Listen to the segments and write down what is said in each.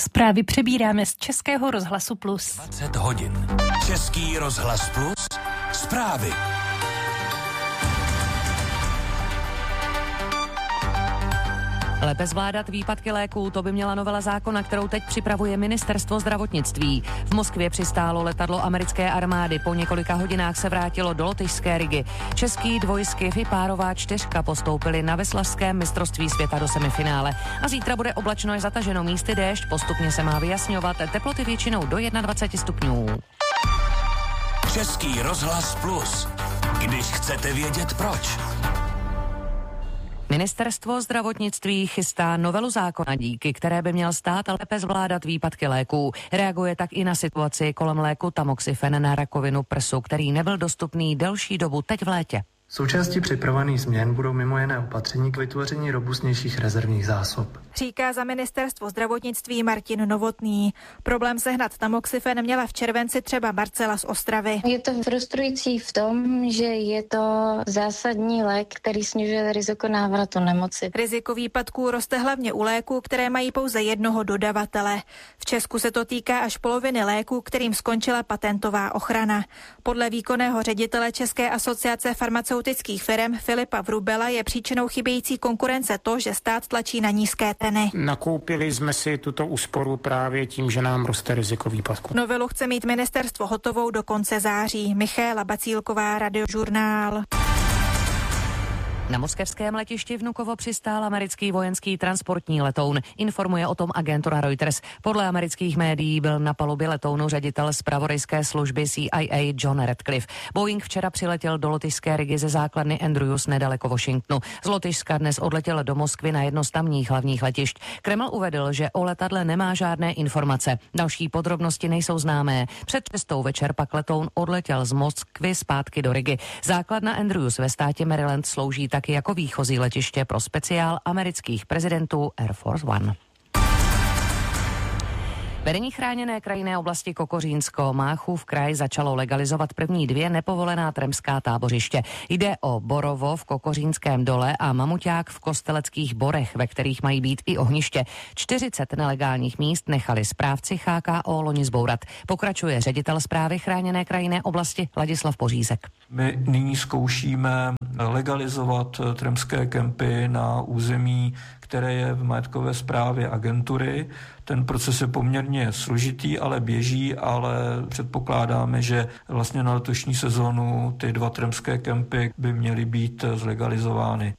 Zprávy přebíráme z Českého rozhlasu Plus. 20 hodin. Český rozhlas Plus. Zprávy. Lépe zvládat výpadky léků, to by měla novela zákona, kterou teď připravuje Ministerstvo zdravotnictví. V Moskvě přistálo letadlo americké armády, po několika hodinách se vrátilo do lotyšské Rigy. Český dvojskiv i párová čtyřka postoupili na veslařském mistrovství světa do semifinále. A zítra bude oblačno, je zataženo, místy déšť, postupně se má vyjasňovat, teploty většinou do 21 stupňů. Český rozhlas Plus. Když chcete vědět proč. Ministerstvo zdravotnictví chystá novelu zákona, díky které by měl stát lépe zvládat výpadky léků. Reaguje tak i na situaci kolem léku tamoxifen na rakovinu prsu, který nebyl dostupný delší dobu teď v létě. Součástí připravovaných změn budou mimo jiné opatření k vytvoření robustnějších rezervních zásob. Říká za Ministerstvo zdravotnictví Martin Novotný. Problém sehnat tamoxifen měla v červenci třeba Marcela z Ostravy. Je to frustrující v tom, že je to zásadní lék, který snižuje riziko návratu nemoci. Riziko výpadků roste hlavně u léků, které mají pouze jednoho dodavatele. V Česku se to týká až poloviny léků, kterým skončila patentová ochrana. Podle výkonného ředitele České asociace farmaceutických firem Filipa Vrubela je příčinou chybějící konkurence to, že stát tlačí na nízké ceny. Nakoupili jsme si tuto úsporu právě tím, že nám roste riziko výpadku. Novelu chce mít ministerstvo hotovou do konce září. Michaela Bacílková, Radiožurnál. Na moskevském letišti Vnukovo přistál americký vojenský transportní letoun. Informuje o tom agentura Reuters. Podle amerických médií byl na palubě letounu ředitel zpravodajské služby CIA John Radcliffe. Boeing včera přiletěl do lotyšské Rigy ze základny Andrews nedaleko Washingtonu. Z Lotyšska dnes odletěl do Moskvy na jedno z tamních hlavních letišť. Kreml uvedl, že o letadle nemá žádné informace. Další podrobnosti nejsou známé. Před cestou večer pak letoun odletěl z Moskvy zpátky do Rigy. Základna Andrews ve státě Maryland slouží taky jako výchozí letiště pro speciál amerických prezidentů Air Force One. Vedení chráněné krajinné oblasti Kokořínsko Máchův kraj začalo legalizovat první 2 nepovolená tremská tábořiště. Jde o Borovo v Kokořínském dole a Mamuťák v Kosteleckých Borech, ve kterých mají být i ohniště. 40 nelegálních míst nechali správci HKO loni zbourat. Pokračuje ředitel správy chráněné krajinné oblasti Ladislav Pořízek. My nyní zkoušíme legalizovat tremské kempy na území, které je v majetkové správě agentury. Ten proces je poměrně složitý, ale běží, ale předpokládáme, že vlastně na letošní sezónu ty 2 tremské kempy by měly být zlegalizovány.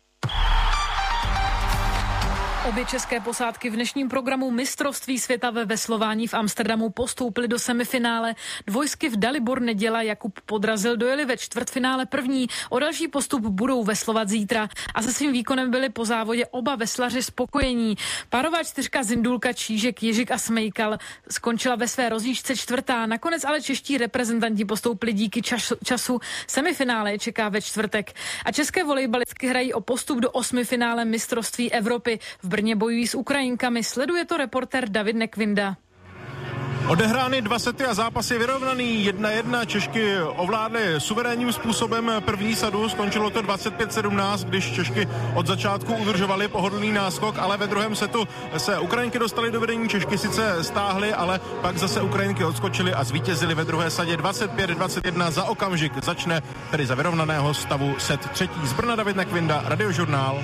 Obě české posádky v dnešním programu mistrovství světa ve veslování v Amsterdamu postoupily do semifinále. Dvojskiv Dalibor Neděla Jakub Podrazil dojeli ve čtvrtfinále první. O další postup budou veslovat zítra. A se svým výkonem byli po závodě oba veslaři spokojení. Párová čtyřka Zindulka, Čížek, Ježik a Smejkal skončila ve své rozjížďce čtvrtá. Nakonec ale čeští reprezentanti postoupili díky času. Semifinále je čeká ve čtvrtek. A české volejbalistky hrají o postup do 8. finále mistrovství Evropy. V Brně bojují s Ukrajinkami. Sleduje to reportér David Nekvinda. Odehrány 2 sety a zápas je vyrovnaný 1-1. Češky ovládly suverénním způsobem první sadu, skončilo to 25-17, když Češky od začátku udržovaly pohodlný náskok, ale ve druhém setu se Ukrajinky dostaly do vedení, Češky sice stáhly, ale pak zase Ukrajinky odskočily a zvítězily ve druhé sadě 25-21. Za okamžik začne tedy za vyrovnaného stavu set třetí. Z Brna David Nekvinda, Radiožurnál.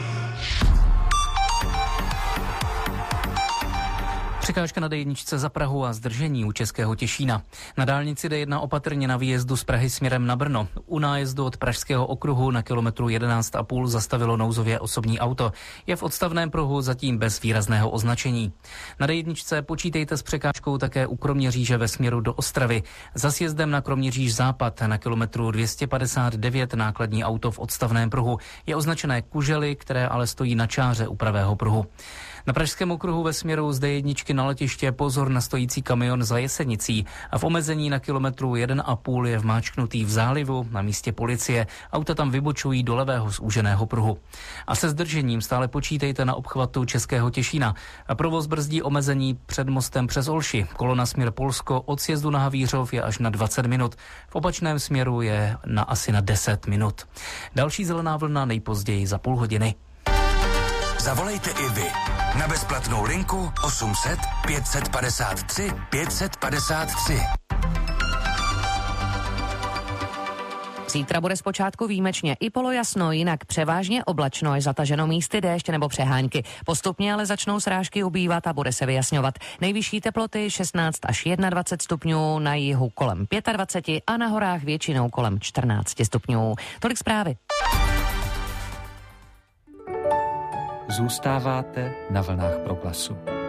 Překážka na D1 za Prahu a zdržení u Českého Těšína. Na dálnici D1 opatrně na výjezdu z Prahy směrem na Brno. U nájezdu od Pražského okruhu na kilometru 11,5 zastavilo nouzově osobní auto. Je v odstavném pruhu zatím bez výrazného označení. Na D1 počítejte s překážkou také u Kroměříže ve směru do Ostravy. Za sjezdem na Kroměříž západ na kilometru 259 nákladní auto v odstavném pruhu. Je označené kužely, které ale stojí na čáře u pravého pruhu. Na Pražském okruhu ve směru z D1 na letiště pozor na stojící kamion za Jesenicí a v omezení na kilometru 1,5 je vmáčknutý v zálivu na místě policie. Auta tam vybočují do levého zúženého pruhu. A se zdržením stále počítejte na obchvatu Českého Těšína. A provoz brzdí omezení před mostem přes Olši. Kolona směr Polsko od sjezdu na Havířov je až na 20 minut. V opačném směru je asi na 10 minut. Další zelená vlna nejpozději za půl hodiny. Zavolejte i vy na bezplatnou linku 800 553 553. Zítra bude zpočátku výjimečně i polojasno, jinak převážně oblačno, až zataženo místy déšť nebo přehánky. Postupně ale začnou srážky ubývat a bude se vyjasňovat. Nejvyšší teploty 16 až 21 stupňů, na jihu kolem 25 a na horách většinou kolem 14 stupňů. Tolik zprávy. Zůstáváte na vlnách Proglasu.